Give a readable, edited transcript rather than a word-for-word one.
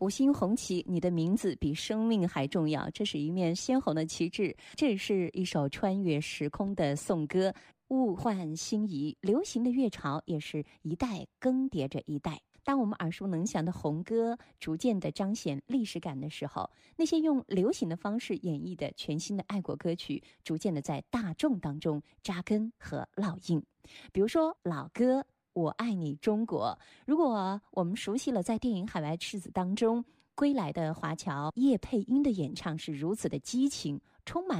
五星红旗，你的名字比生命还重要，这是一面鲜红的旗帜。这是一首穿越时空的颂歌，物换星移，流行的乐潮也是一代更迭着一代。当我们耳熟能详的红歌逐渐的彰显历史感的时候，那些用流行的方式演绎的全新的爱国歌曲逐渐的在大众当中扎根和烙印。比如说老歌我爱你中国，如果我们熟悉了在电影《海外赤子》当中归来的华侨叶佩英的演唱是如此的激情，充满